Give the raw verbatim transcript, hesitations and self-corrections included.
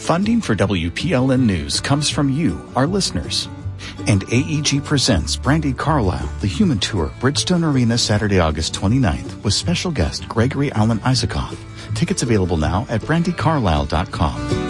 Funding for W P L N News comes from you, our listeners. And A E G presents Brandi Carlile, The Human Tour, Bridgestone Arena, Saturday, August twenty-ninth, with special guest Gregory Alan Isakov. Tickets available now at brandi carlile dot com.